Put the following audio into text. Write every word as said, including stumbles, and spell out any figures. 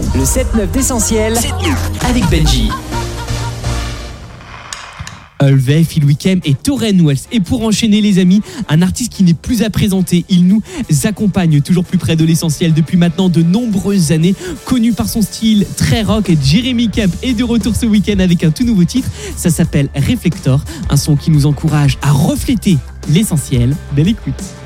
Le sept neuf d'Essentiel avec Benji. Ulvey, Phil Wickham et Tauren Wells. Et pour enchaîner les amis, un artiste qui n'est plus à présenter. Il nous accompagne toujours plus près de l'essentiel depuis maintenant de nombreuses années. Connu par son style très rock, Jeremy Camp est de retour ce week-end avec un tout nouveau titre. Ça s'appelle Reflector, un son qui nous encourage à refléter l'essentiel. Belle écoute.